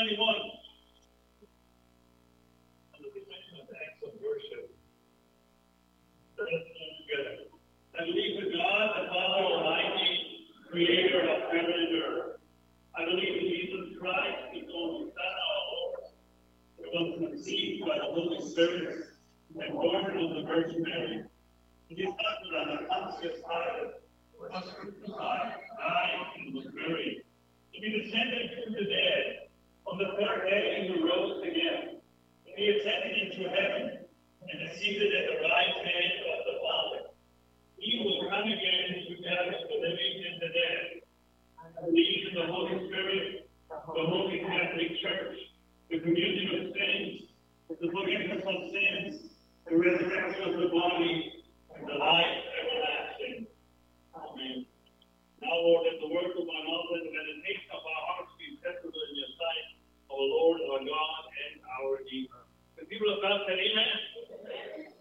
21. Acts of worship. I believe in God, the Father Almighty, creator of heaven and earth. I believe in Jesus Christ, his only Son, our Lord, who was conceived by the Holy Spirit and born of the Virgin Mary. He suffered on the Pontius Pilate, was crucified, died, and was buried. He descended from the dead. On the third day he rose again. He ascended into heaven and is seated at the right hand of the Father. He will come again to judge the living and the dead. I believe in the Holy Spirit, the Holy Catholic Church, the communion of saints, the forgiveness of sins, the resurrection of the body, and the life everlasting. Amen. Now, Lord, let the words of my mouth and the meditation of our hearts be acceptable in your sight, O Lord, our God, and our Redeemer. The people of God said, Amen.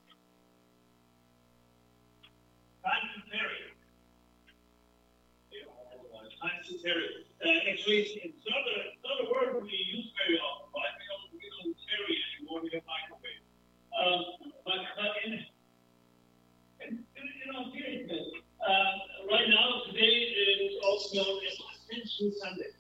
Time to tarry. Time to tarry. Actually, it's not a word we use very often, right? We don't tarry anymore. We have microwave. In all seriousness, right now, today is also known as Ascension Sunday.